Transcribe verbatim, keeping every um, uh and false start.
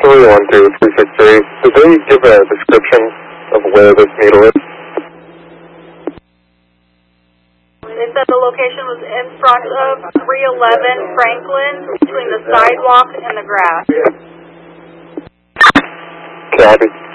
three one two three six three. Did they give a description of where this needle is? They said the location was in front of three eleven Franklin, between the sidewalk and the grass. Copy.